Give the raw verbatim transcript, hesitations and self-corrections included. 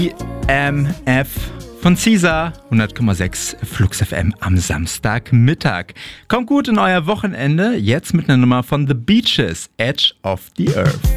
I M F von Caesar, hundert Komma sechs Flux F M am Samstagmittag. Kommt gut in euer Wochenende, jetzt mit einer Nummer von The Beaches, Edge of the Earth.